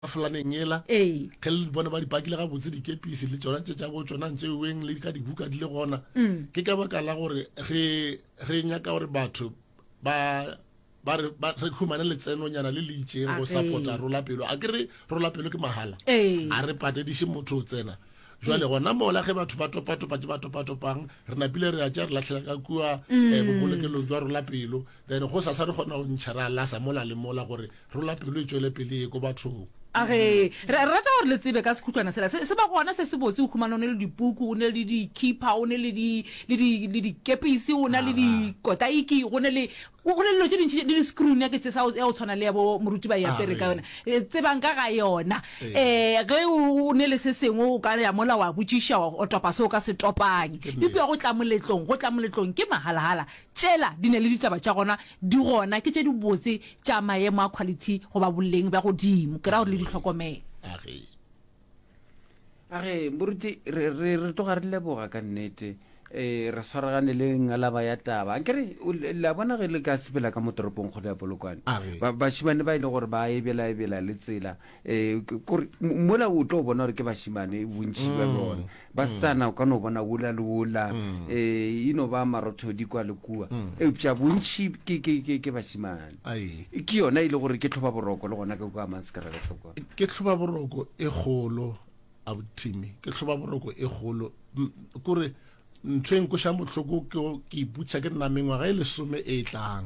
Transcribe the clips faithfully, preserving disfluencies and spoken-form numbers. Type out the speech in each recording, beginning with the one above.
flaneng ela eh ke le bona ba di pakile ga botse di kepisi le tsona tse tsa go tsona ntse weng le ka di buka di le gona ke ka baka la gore re re nyaka gore batho ba ba re ba re khumana le tseno nyana le le itseng go supporta rola pelo a ke re rola pelo ke mahala a re patediše motho o tsena jwale gona mola ge batho ba topa topa ba topa topang re napile re a tša re lahlela ka kua go bolekelo jwa rola pelo then go sa sa re gona go ntšha ra la sa mola le mola gore rola pelo e tswele pele go bathong age re rata gore le tsebe ka sekhutlwana sela se ba gona se se botse o khumana o ne le dipuku o ne le di-keeper o ne le di le di le di-kepisi o na le dikotaiki go ne le go ne le lo tse dintši le di-screw ne ke tse sa ya o tshwana le ya bo moruti ba yapere ka yona tsebang ka ga yona um ge o ne le se sengwe o ka ya mola wa botšiša o topa se o ka se topang ebile go tla moletlong go tla moletlong ke mahala-hala tšela di ne le ditaba tša gona di gona ke tše di botse tša maemo a quality goba boleng ba godimo ke ra gore le di tlhokomela age age moruti re re re toga re leboga ka nnete eh re swaragane le ngalaba ya taba kere la bona ge le ka sepela ka motoropong go ya polokwane ba bashimane ba ile gore ba e bela e bela le tsela eh mola o tlo bona gore ke bashimane bontši ba bona ba sana ka no bona wula le wula eh ino ba marotho di kwa le kua e pja bontši ke ke ke bashimane ai ke yona ile gore ke tlhoba boroko le gona ka kwa manskara le tlhoko ke tlhoba boroko e golo a botimi ke tlhoba boroko e golo kore ntweng ko sha motlhoko ke iputša ke nna mengwaga e lesome e tlang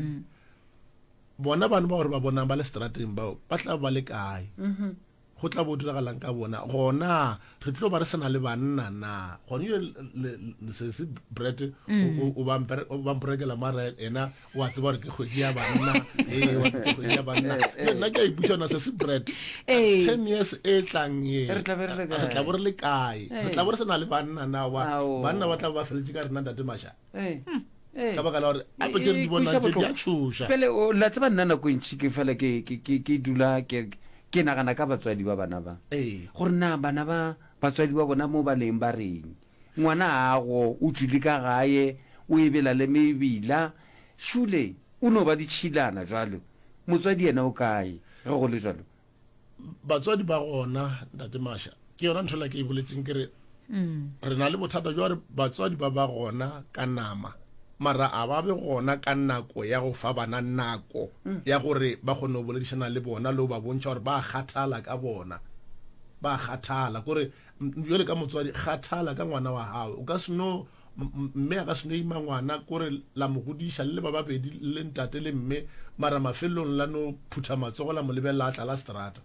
bona bana ba gore ba bonang ba le strateng bao ba tla ba le kae go tla bo diragalang ka bona gona re tlo ba re sena le banna na gone yo se se Brett o ba mperekela mara ena wa tseba gore ke kgwedi ya banna eh wa ke kgwedi ya banna nna ke iputša na se se Brett ten years e tlang ye re tla bo re le kae re tla bo re sena le banna na wa banna ba tla ba feletse ka rena ntate Masha eh ka baka la gore a pe di bona tse di a tshusha pele o la tseba nna nako ntši ke fela ke ke ke dula ke ke nagana ka batswadi ba bana ba eh gore na bana ba batswadi ba bona mo ba leng ba reng ngwana ago o tswile ka gae o ebela le mebila shule o no ba ditšhilana jalo motswadi yena o kae ge go le jalo batswadi ba gona ntate Masha ke yona nthola ke e boletseng ke re re na le bothata jwa re batswadi ba ba gona ka nama mara a ba be gona ka nako ya go fa bana nako ya gore ba kgone go boledišana le bona le ba bontšha gore ba kgathala ka bona ba kgathala gore jole ka motswadi kgathala ka ngwana wa hao o ka seno mme a ka seno ima ngwana kore la mo godiša le ba babedi le ntate le mme mara mafelong la no phutha matsogo la mo lebelela tla la strata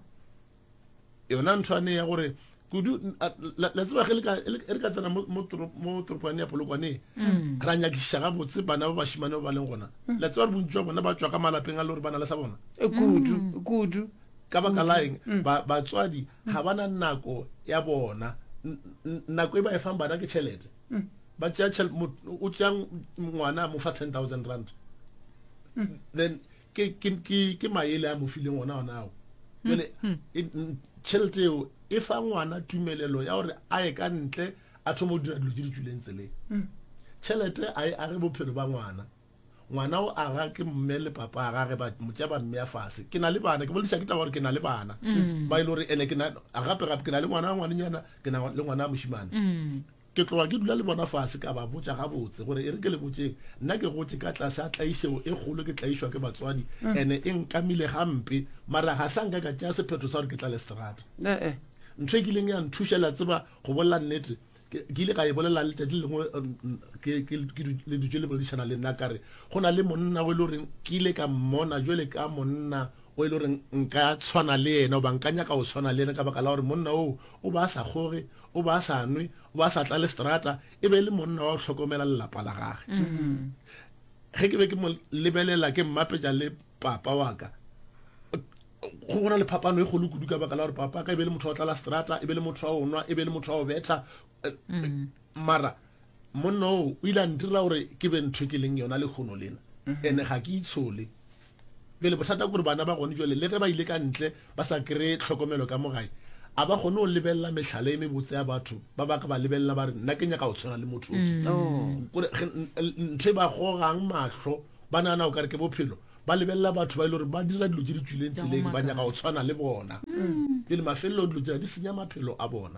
yona ntshwane ya gore kudu la tseba ge le ka tsena mo toropane ya polokwane ra nyakiša ga botse bana ba bashimane ba leng gona la tseba re bontši wa bona ba tswa ka malapeng a le gore bana le sa bona kudu kudu ka baka laeng batswadi ga bana nako ya bona nako e ba e fang bana ke tšhelete ba tšea o tšea ngwana mo fa ten thousand rand then ke maele a mo fileng gona gona ao jale tšhelete eo e fa ngwana tumelelo ya gore a ye ka ntle a thoma o dira dilo tse di tswileng tseleng tšhelete a e age bophelo ba ngwana ngwana o aga ke mme le papa a gage motšea ba mme ya fase ke na le bana ke bolediša ke taba gore ke na le bana ba ile gore ene gape-gape ke na le ngwana wa ngwanenyana ke na le ngwana wa mošimane ke tloga ke dula le bona fase ka ba botša gabotse gore e re ke le botseng nna ke gotse ka tlase a tlaišego e kgolo ke tlaišwa ke batswadi ene e nkamile gampe mara ga sa nka ka tšea sephetho sa gore ke tla le strata ntho e ke ileng ya nthušela tseba go bolela nnete ke ile ka e bolela letšatši lengwe le dutse le boledišana le nna kare go na le monna o e le goreng ke ile ka mmona jale ka monna o e le goreng nka tshwana le ena o ba nka nyaka o tshwana le ena ka baka la gore monna o o ba sa kgoge o ba sa nwe o ba sa tla le strata e be le monna wa go tlhokomela lelapa la gage ge ke be ke mo lebelela ke mmapetša le papa wa ka go bona le phapano e golo kudu ka baka la gore papa ka e be le motho wa tla la strata e be le motho wa o nwa e be le motho wa o betha mara monna o o ile a ndira gore ke be ntho ke leng yona le kgono lena ene ga ke itshole bele bothata gore bana ba gone jale le ge ba ile ka ntle ba sa kry-e tlhokomelo ka mogae a ba kgone o lebelela metlhala e mebotse ya batho ba ba ka ba lebelela ba re nna ke nyaka go tshwana le motho ntho e ba gogang matlho ba nana o kare ke bophelo ba lebella batho ba ile gore ba dira dilo tse di tswileng tseleng ba nyaka go tshwana le bona pele mafelelo dilo tsena di senya maphelo a bona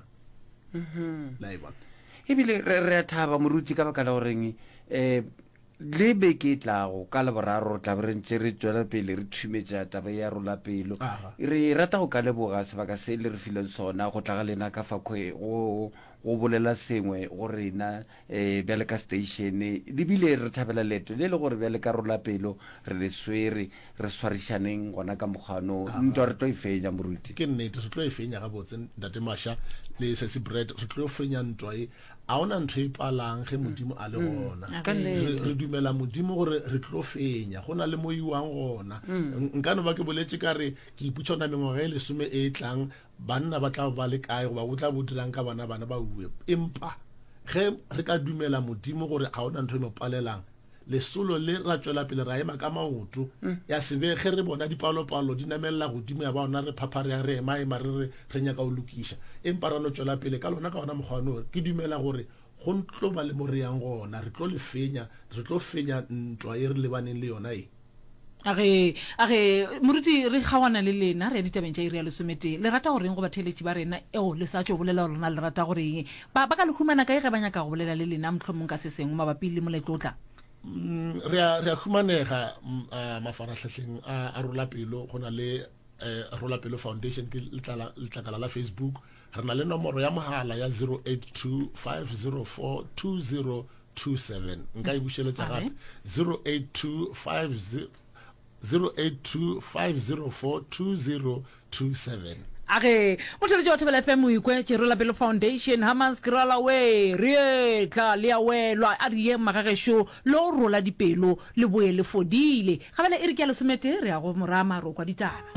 la e bona ebile re a thaba moruti ka baka la goreng um le beke tlago ka leboraro tla be re ntse re tswela pele re thumetša taba ya rola pelo re rata go ka leboga sebaka se le re fileng sona go tla ga lena ka fa go bolela sengwe go rena um bjale ka station lebile re thabela leto le le gore bjale ka rola pelo re le swere re swarišaneng gona ka mogano ntwa re tlo e fenya moruti ke nnete re tlo e fenya ga botse ntate Masha le sesi bread re tlo fenya ntwa e a ona ntho e palang ge modimo a le gona re dumela modimo gore re tlo fenya go na le mo iwang gona nkano ba ke boletse ka re ke iputša ona mengwaga e lesome e tlang banna ba tla ba le kae goba go tla bo dirang ka bana bana ba ue empa ge re ka dumela modimo gore ga ona ntho e mo palelang lesolo le ra tswela pele ra ema ka maoto ya sebe ge re bona dipalopalo di namelela godimo ya baona re phaphare ya re ema ema re re nyaka o lokiša empa ra no tswela pele ka lona ka ona mogano ke dumela gore go ntlo ba le mo re yang gona re tlo le fenya re tlo fenya ntwa e re lebaneng le yona e age age moruti re kgawana le lena re ya ditabeng tša iri ya lesomete le rata goreng go batheletši ba rena eo le sa tšo bolela lona le rata goreng ba ka le humana kae ge ba nyaka go bolela le lena mohlomong ka se sengwe mabapi le moletlo o tla re a humanega mafaratlhatlheng a rola pelo go na le rola pelo foundation ke letlakala la Facebook re na le nomoro ya mogala ya zero eight two five zero four two zero two seven nka e bušeletša gape zero eight two five zero eight two five zero four two zero two seven age motheletši wa thobela F M o ikwe Rola Pelo Foundation Hamans Kirala we re tla le a welwa a re ye magagesho lo rola dipelo le boele fodile ga bana e re ke a lesomete re a go morama ro kwa ditaba